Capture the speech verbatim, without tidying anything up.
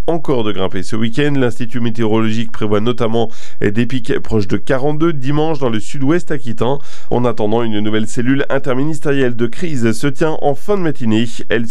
encore de grimper ce week-end. L'Institut météorologique prévoit notamment des pics proches de quarante-deux dimanche dans le sud-ouest aquitain. En attendant, une nouvelle cellule interministérielle de crise se tient en fin de matinée. Elle